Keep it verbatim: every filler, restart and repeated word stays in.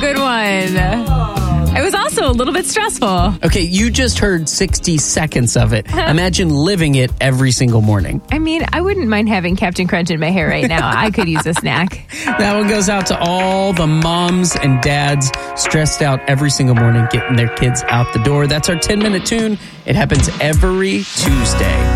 good one. It was also a little bit stressful. Okay, you just heard sixty seconds of it. Imagine living it every single morning. I mean, I wouldn't mind having Captain Crunch in my hair right now. I could use a snack. That one goes out to all the moms and dads stressed out every single morning getting their kids out the door. That's our ten-minute tune. It happens every Tuesday.